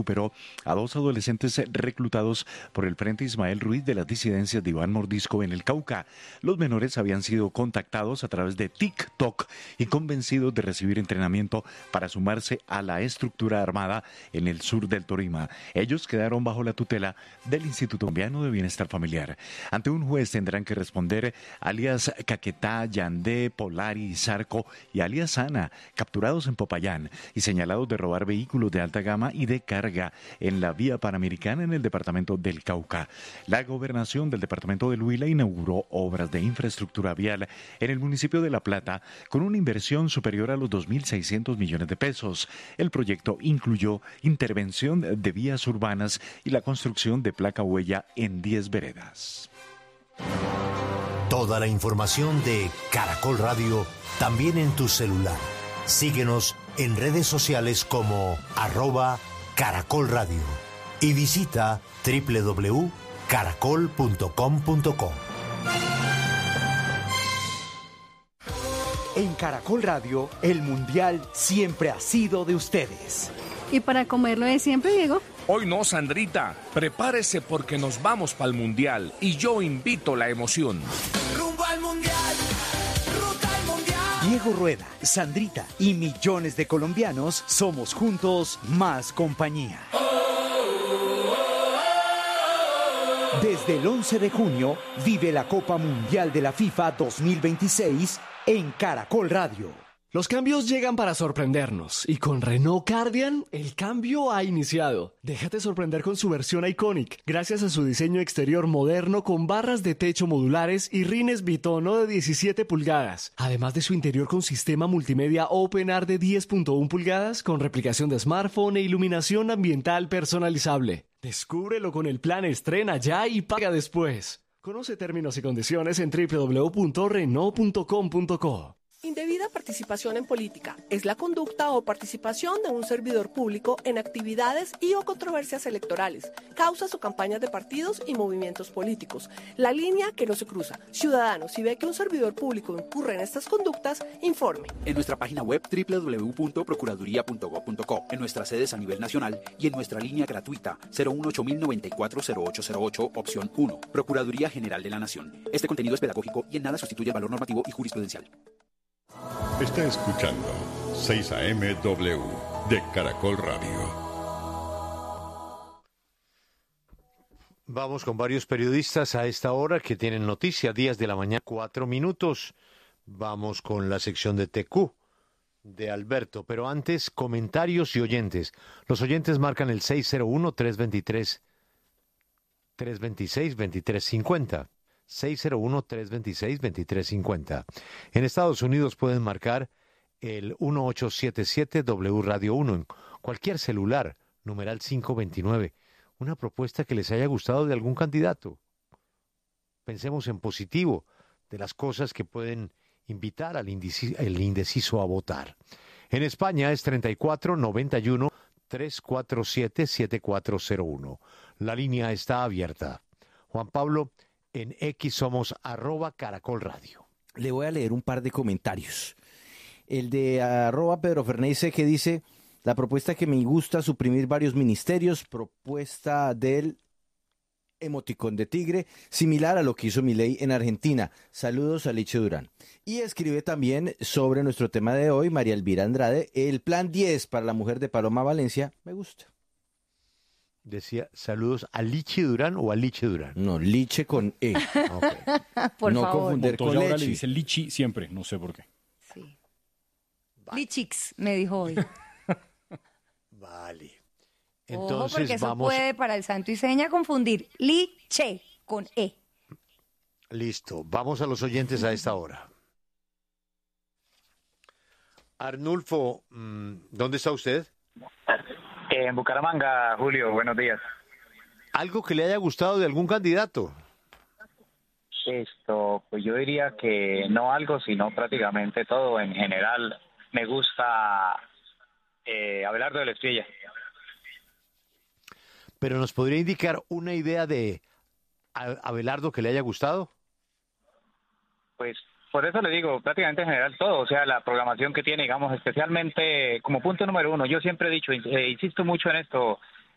recuperó a 2 adolescentes reclutados por el Frente Ismael Ruiz de las disidencias de Iván Mordisco en el Cauca. Los menores habían sido contactados a través de TikTok y convencidos de recibir entrenamiento para sumarse a la estructura armada en el sur del Tolima. Ellos quedaron bajo la tutela del Instituto Colombiano de Bienestar Familiar. Ante un juez tendrán que responder alias Caquetá, Yandé, Polari, Zarco y alias Ana, capturados en Popayán y señalados de robar vehículos de alta gama y de carga en la vía panamericana en el departamento del Cauca. La gobernación del departamento del Huila inauguró obras de infraestructura vial en el municipio de La Plata con una inversión superior a los 2.600 millones de pesos. El proyecto incluyó intervención de vías urbanas y la construcción de placa huella en 10 veredas. Toda la información de Caracol Radio también en tu celular. Síguenos en redes sociales como @Caracol Radio y visita www.caracol.com.co. En Caracol Radio, el Mundial siempre ha sido de ustedes. ¿Y para comerlo de siempre, Diego? Hoy no, Sandrita. Prepárese porque nos vamos para el Mundial y yo invito la emoción. Rumbo al Mundial, ruta al Mundial. Diego Rueda, Sandrita y millones de colombianos somos juntos más compañía. Desde el 11 de junio, vive la Copa Mundial de la FIFA 2026 en Caracol Radio. Los cambios llegan para sorprendernos y con Renault Cardian el cambio ha iniciado. Déjate sorprender con su versión Iconic, gracias a su diseño exterior moderno con barras de techo modulares y rines bitono de 17 pulgadas, además de su interior con sistema multimedia OpenAir de 10.1 pulgadas con replicación de smartphone e iluminación ambiental personalizable. Descúbrelo con el plan Estrena ya y paga después. Conoce términos y condiciones en www.renault.com.co. Indebida participación en política es la conducta o participación de un servidor público en actividades y o controversias electorales, causas o campañas de partidos y movimientos políticos. La línea que no se cruza. Ciudadano, si ve que un servidor público incurre en estas conductas, informe. En nuestra página web www.procuraduría.gov.co, en nuestras sedes a nivel nacional y en nuestra línea gratuita 018-094-0808, opción 1. Procuraduría General de la Nación. Este contenido es pedagógico y en nada sustituye el valor normativo y jurisprudencial. Está escuchando 6 AM-W de Caracol Radio. Vamos con varios periodistas a esta hora que tienen noticia. 10 de la mañana, 4 minutos. Vamos con la sección de TQ de Alberto. Pero antes, comentarios y oyentes. Los oyentes marcan el 601-323-326-2350. 601-326-2350. En Estados Unidos pueden marcar el 1877 W Radio 1 en cualquier celular, numeral 529. Una propuesta que les haya gustado de algún candidato. Pensemos en positivo de las cosas que pueden invitar al indeciso a votar. En España es 3491-347-7401. La línea está abierta. Juan Pablo, en X somos @Caracol Radio. Le voy a leer un par de comentarios. El de @PedroFerneyce que dice: la propuesta que me gusta, suprimir varios ministerios, propuesta del emoticón de tigre, similar a lo que hizo Milei en Argentina. Saludos a Liche Durán. Y escribe también sobre nuestro tema de hoy, María Elvira Andrade: el plan 10 para la mujer de Paloma Valencia, me gusta. Decía, saludos a Liche Durán o a Liche Durán. No, Liche con E. Okay. Por no favor. confundir con Montoya ahora leche. le dice Lichi siempre, no sé por qué. Sí. Lichix, me dijo hoy. Vale. Entonces, ojo, porque eso vamos... puede para el santo y seña confundir Liche con E. Listo, vamos a los oyentes a esta hora. Arnulfo, ¿dónde está usted? En Bucaramanga, Julio, buenos días. ¿Algo que le haya gustado de algún candidato? Pues yo diría que no algo, sino prácticamente todo. En general, me gusta Abelardo de la Espriella. ¿Pero nos podría indicar una idea de Abelardo que le haya gustado? Pues por eso le digo, prácticamente en general todo, o sea, la programación que tiene, digamos, especialmente como punto número uno. Yo siempre he dicho, insisto mucho en esto,